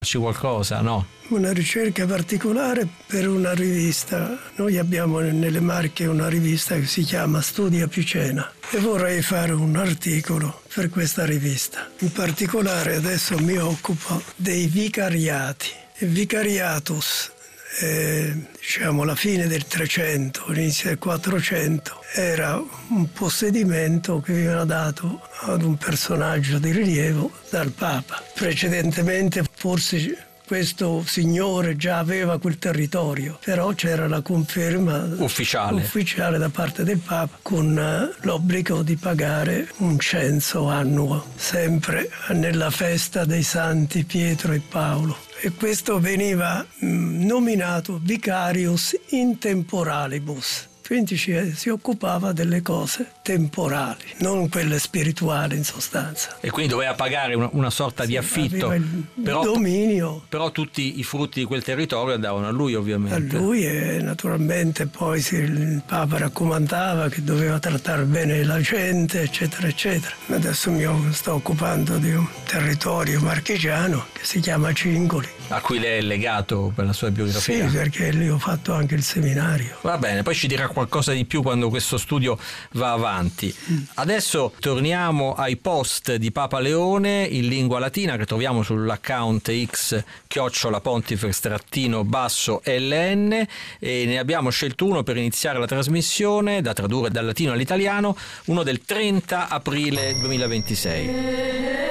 C'è qualcosa, no? Una ricerca particolare per una rivista. Noi abbiamo nelle Marche una rivista che si chiama Studia Picena e vorrei fare un articolo per questa rivista. In particolare adesso mi occupo dei vicariati. Il vicariatus, diciamo la fine del 300, inizio del 400, era un possedimento che veniva dato ad un personaggio di rilievo dal Papa. Precedentemente forse questo signore già aveva quel territorio, però c'era la conferma ufficiale da parte del Papa con l'obbligo di pagare un censo annuo, sempre nella festa dei santi Pietro e Paolo. E questo veniva nominato vicarius intemporalibus. Quindi si occupava delle cose temporali, non quelle spirituali in sostanza. E quindi doveva pagare una sorta di affitto. Il dominio. Però tutti i frutti di quel territorio andavano a lui, ovviamente. A lui, e naturalmente poi il Papa raccomandava che doveva trattare bene la gente, eccetera, eccetera. Adesso mi sto occupando di un territorio marchigiano che si chiama Cingoli. A cui lei è legato per la sua biografia? Sì, perché lì ho fatto anche il seminario. Va bene, poi ci dirà qualcosa di più quando questo studio va avanti. Adesso torniamo ai post di Papa Leone in lingua latina che troviamo sull'account x@pontifex_ln, e ne abbiamo scelto uno per iniziare la trasmissione, da tradurre dal latino all'italiano, uno del 30 aprile 2026.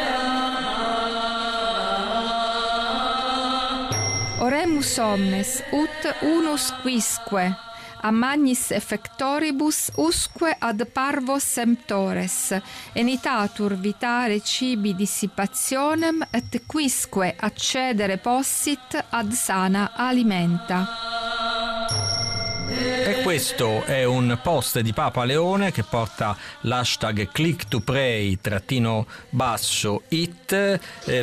Oremus omnes ut unus quisque a magnis effectoribus usque ad parvos emptores enitatur vitare cibi dissipationem et quisque accedere possit ad sana alimenta. E questo è un post di Papa Leone che porta l'hashtag click2pray_it.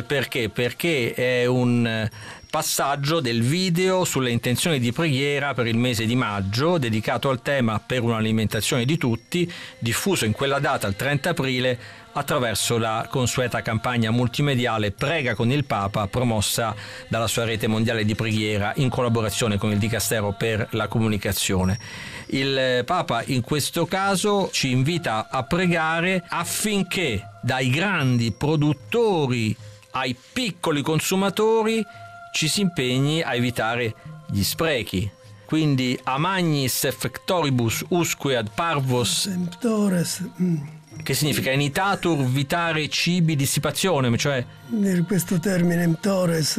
Perché è un passaggio del video sulle intenzioni di preghiera per il mese di maggio, dedicato al tema per un'alimentazione di tutti, diffuso in quella data, il 30 aprile, attraverso la consueta campagna multimediale Prega con il Papa, promossa dalla sua rete mondiale di preghiera in collaborazione con il Dicastero per la comunicazione. Il Papa in questo caso ci invita a pregare affinché dai grandi produttori ai piccoli consumatori ci si impegni a evitare gli sprechi. Quindi a magnis effectoribus usque ad parvos emptores, che significa enitatur vitare cibi dissipationem, cioè questo termine emptores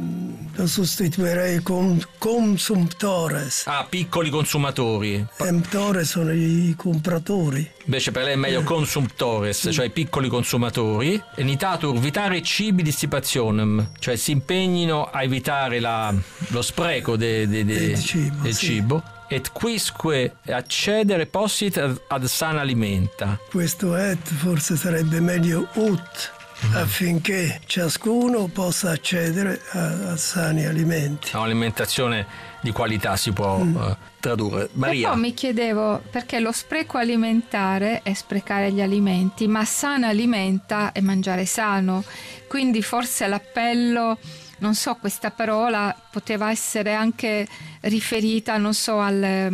lo sostituirei con consumptores. piccoli consumatori. Emptores sono i compratori. Invece per lei è meglio consumptores, cioè i piccoli consumatori. Enitatur vitare cibi dissipationem, cioè si impegnino a evitare lo spreco del cibo. Et quisque accedere possit ad sana alimenta. Questo et forse sarebbe meglio ut, affinché ciascuno possa accedere a sani alimenti. Un'alimentazione di qualità si può tradurre. Maria. E poi mi chiedevo, perché lo spreco alimentare è sprecare gli alimenti, ma sana alimenta è mangiare sano. Quindi forse l'appello, non so, questa parola poteva essere anche riferita, non so, alle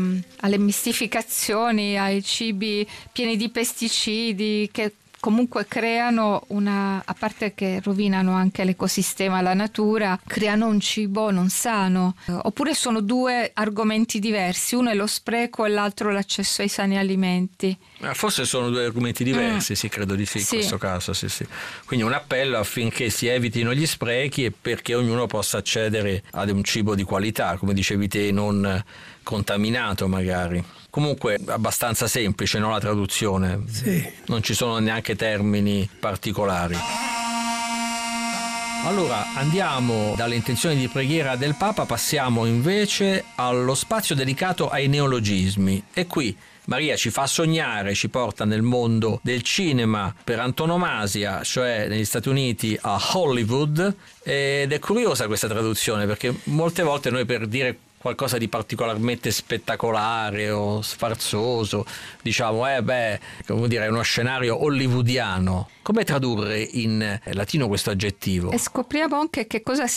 mistificazioni, ai cibi pieni di pesticidi che comunque creano a parte che rovinano anche l'ecosistema, la natura, creano un cibo non sano. Oppure sono due argomenti diversi, uno è lo spreco e l'altro l'accesso ai sani alimenti. Forse sono due argomenti diversi, sì, credo di sì, in questo caso, sì. Quindi un appello affinché si evitino gli sprechi e perché ognuno possa accedere ad un cibo di qualità, come dicevi te, non contaminato magari. Comunque abbastanza semplice, no, la traduzione? Sì. Non ci sono neanche termini particolari. Allora andiamo dalle intenzioni di preghiera del Papa, passiamo invece allo spazio dedicato ai neologismi. E qui Maria ci fa sognare, ci porta nel mondo del cinema per antonomasia, cioè negli Stati Uniti a Hollywood, ed è curiosa questa traduzione perché molte volte noi per dire qualcosa di particolarmente spettacolare o sfarzoso diciamo come dire, è uno scenario hollywoodiano. Come tradurre in latino questo aggettivo? E scopriamo anche che cosa